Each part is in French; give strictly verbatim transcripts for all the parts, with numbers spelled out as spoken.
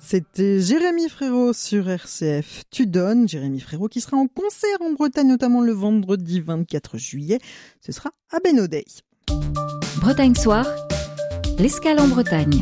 C'était Jérémy Frérot sur R C F. Tu donnes, Jérémy Frérot qui sera en concert en Bretagne, notamment le vendredi vingt-quatre juillet. Ce sera à Bénodet. Bretagne Soir, l'escale en Bretagne.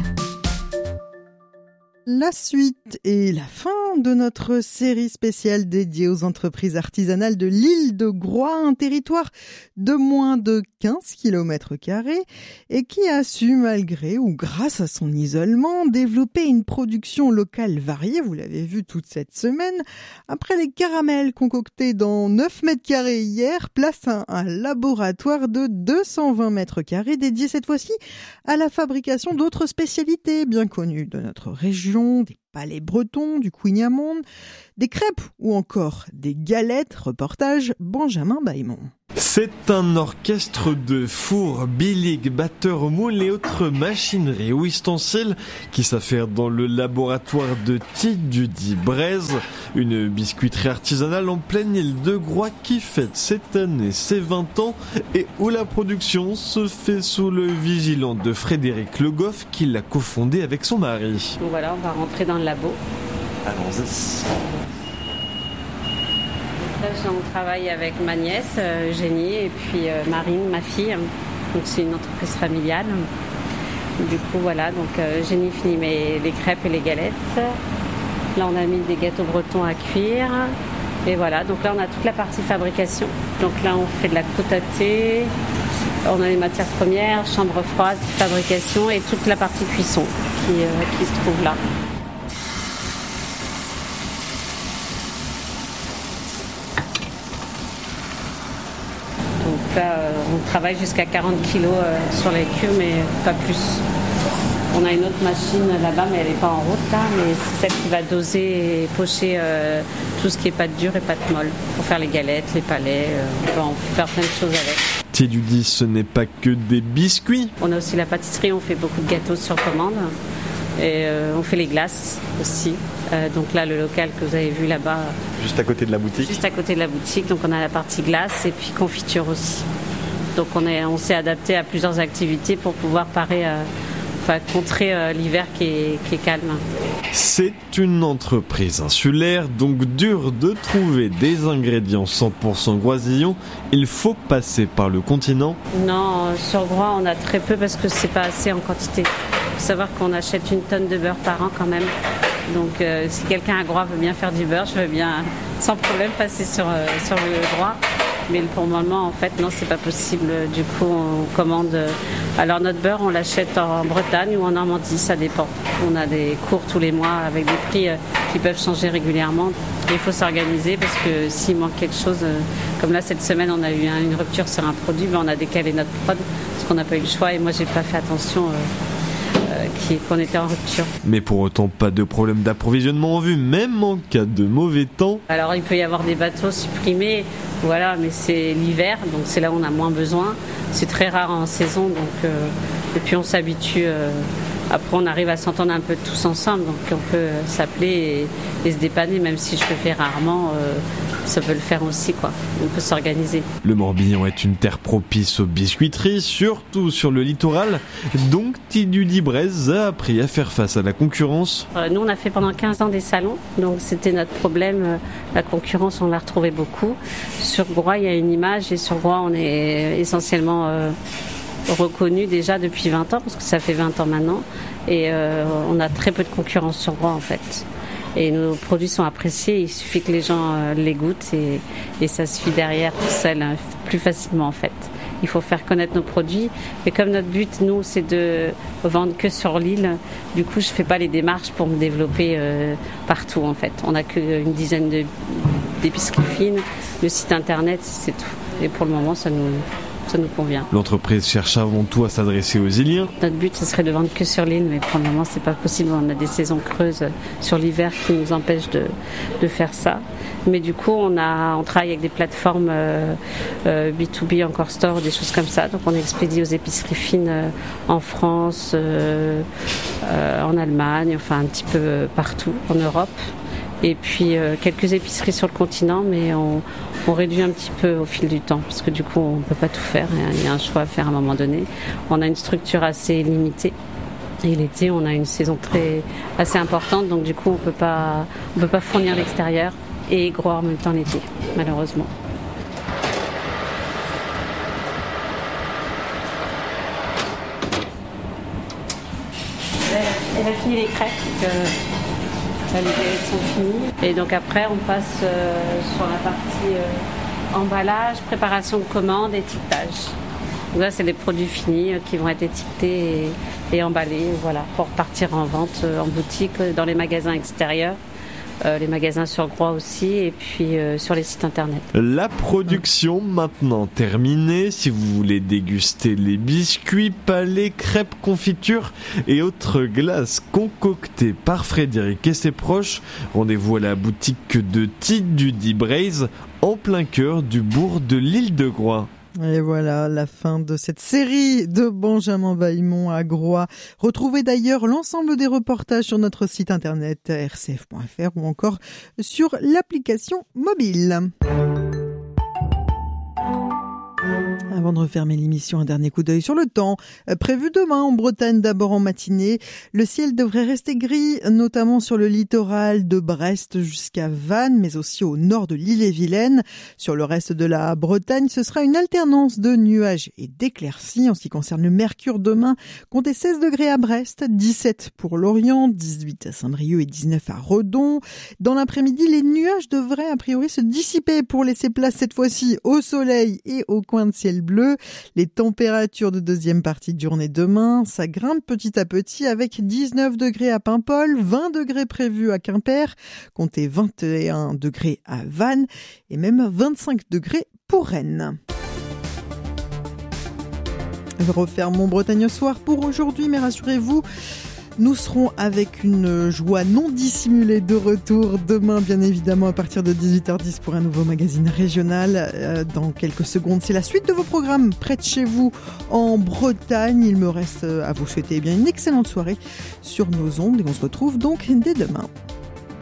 La suite et la fin de notre série spéciale dédiée aux entreprises artisanales de l'île de Groix, un territoire de moins de quinze kilomètres carrés et qui a su, malgré ou grâce à son isolement, développer une production locale variée, vous l'avez vu toute cette semaine. Après les caramels concoctés dans neuf mètres carrés hier, place à un laboratoire de deux cent vingt mètres carrés dédié cette fois-ci à la fabrication d'autres spécialités bien connues de notre région, des palais bretons, du quignamonde, des crêpes ou encore des galettes. Reportage Benjamin Baimon. C'est un orchestre de fours, biliques, batteurs, moules et autres machineries ou ustensiles qui s'affairent dans le laboratoire de Tidudi-Braise, une biscuiterie artisanale en pleine île de Groix qui fête cette année ses vingt ans et où la production se fait sous le vigilant de Frédéric Le Goff qui l'a cofondé avec son mari. Donc voilà, on va rentrer dans le labo. Allons-y. On travaille avec ma nièce, euh, Génie, et puis euh, Marine, ma fille. Donc c'est une entreprise familiale. Du coup, voilà, donc euh, Génie finit mes, les crêpes et les galettes. Là, on a mis des gâteaux bretons à cuire. Et voilà, donc là, on a toute la partie fabrication. Donc là, on fait de la côte à thé. On a les matières premières, chambre froide, fabrication et toute la partie cuisson qui, euh, qui se trouve là. Là, on travaille jusqu'à quarante kilos sur les queues, mais pas plus. On a une autre machine là-bas, mais elle n'est pas en route là, mais c'est celle qui va doser et pocher euh, tout ce qui est pâte dure et pâte molle pour faire les galettes, les palais. Euh, on peut en faire plein de choses avec. Tidudi, ce n'est pas que des biscuits. On a aussi la pâtisserie, on fait beaucoup de gâteaux sur commande. Et euh, on fait les glaces aussi. Euh, donc là, le local que vous avez vu là-bas. Juste à côté de la boutique. Juste à côté de la boutique. Donc on a la partie glace et puis confiture aussi. Donc on, est, on s'est adapté à plusieurs activités pour pouvoir parer, euh, enfin, contrer euh, l'hiver qui est, qui est calme. C'est une entreprise insulaire, donc dur de trouver des ingrédients cent pour cent groisillons. Il faut passer par le continent. Non, sur Groix, on a très peu parce que c'est pas assez en quantité. Il faut savoir qu'on achète une tonne de beurre par an quand même. Donc euh, si quelqu'un à Groix veut bien faire du beurre, je veux bien sans problème passer sur, euh, sur le Groix. Mais pour le moment, en fait, non, c'est pas possible. Du coup, on commande. Alors notre beurre, on l'achète en Bretagne ou en Normandie, ça dépend. On a des cours tous les mois avec des prix euh, qui peuvent changer régulièrement. Il faut s'organiser parce que s'il manque quelque chose, euh, comme là cette semaine, on a eu un, une rupture sur un produit, ben, on a décalé notre prod parce qu'on n'a pas eu le choix et moi, j'ai pas fait attention. Euh, Qui, qu'on était en rupture. Mais pour autant, pas de problème d'approvisionnement en vue, même en cas de mauvais temps. Alors il peut y avoir des bateaux supprimés, voilà, mais c'est l'hiver, donc c'est là où on a moins besoin. C'est très rare en saison, donc euh, et puis on s'habitue. Euh, après, on arrive à s'entendre un peu tous ensemble, donc on peut s'appeler et, et se dépanner, même si je le fais rarement. Euh, ça peut le faire aussi, quoi. On peut s'organiser. Le Morbihan est une terre propice aux biscuiteries, surtout sur le littoral. Donc Tidudi-Braise a appris à faire face à la concurrence. Euh, nous, on a fait pendant quinze ans des salons, donc c'était notre problème. La concurrence, on l'a retrouvée beaucoup. Sur Groix, il y a une image, et sur Groix, on est essentiellement euh, reconnu déjà depuis vingt ans, parce que ça fait vingt ans maintenant. Et euh, on a très peu de concurrence sur Groix, en fait. Et nos produits sont appréciés, il suffit que les gens euh, les goûtent et, et ça se fait derrière tout seul, hein, plus facilement en fait. Il faut faire connaître nos produits, mais comme notre but, nous, c'est de vendre que sur l'île, du coup, je fais pas les démarches pour me développer euh, partout en fait. On n'a qu'une dizaine de, d'épiceries fines, le site internet, c'est tout. Et pour le moment, ça nous... ça nous convient. L'entreprise cherche avant tout à s'adresser aux îliens. Notre but, ce serait de vendre que sur l'île, mais pour le moment, c'est pas possible. On a des saisons creuses sur l'hiver qui nous empêchent de, de faire ça. Mais du coup, on, a, on travaille avec des plateformes euh, euh, B deux B, encore store, des choses comme ça. Donc, on expédie aux épiceries fines euh, en France, euh, euh, en Allemagne, enfin un petit peu partout en Europe. Et puis euh, quelques épiceries sur le continent, mais on, on réduit un petit peu au fil du temps, parce que du coup on ne peut pas tout faire, il y a un choix à faire à un moment donné. On a une structure assez limitée, Et l'été, on a une saison très assez importante, donc du coup, on peut pas, on peut pas fournir l'extérieur et Groix en même temps l'été, malheureusement. Elle a fini les crêpes, donc euh, les galettes sont finies. Et donc après, on passe euh, sur la partie euh, emballage, préparation de commande, étiquetage. Donc là, c'est des produits finis euh, qui vont être étiquetés et, et emballés, voilà, pour partir en vente euh, en boutique, dans les magasins extérieurs. Euh, les magasins sur Groix aussi et puis euh, sur les sites internet. La production maintenant terminée. Si vous voulez déguster les biscuits, palais, crêpes, confitures et autres glaces concoctées par Frédéric et ses proches, rendez-vous à la boutique de Tite du Die Braise en plein cœur du bourg de l'île de Groix. Et voilà la fin de cette série de Benjamin Valmont à Groix. Retrouvez d'ailleurs l'ensemble des reportages sur notre site internet r c f point f r ou encore sur l'application mobile. Avant de refermer l'émission, un dernier coup d'œil sur le temps. Prévu demain en Bretagne, d'abord en matinée. Le ciel devrait rester gris, notamment sur le littoral de Brest jusqu'à Vannes, mais aussi au nord de l'Ille-et-Vilaine. Sur le reste de la Bretagne, ce sera une alternance de nuages et d'éclaircies. En ce qui concerne le mercure demain, comptez seize degrés à Brest, dix-sept pour Lorient, dix-huit à Saint-Brieuc et dix-neuf à Redon. Dans l'après-midi, les nuages devraient a priori se dissiper pour laisser place cette fois-ci au soleil et au coin de ciel bleu. Les températures de deuxième partie de journée demain, ça grimpe petit à petit avec dix-neuf degrés à Paimpol, vingt degrés prévus à Quimper, comptez vingt et un degrés à Vannes et même vingt-cinq degrés pour Rennes. Je referme mon Bretagne au soir pour aujourd'hui, mais rassurez-vous, nous serons avec une joie non dissimulée de retour demain, bien évidemment, à partir de dix-huit heures dix pour un nouveau magazine régional. Euh, dans quelques secondes, c'est la suite de vos programmes près de chez vous en Bretagne. Il me reste à vous souhaiter eh bien une excellente soirée sur nos ondes et on se retrouve donc dès demain.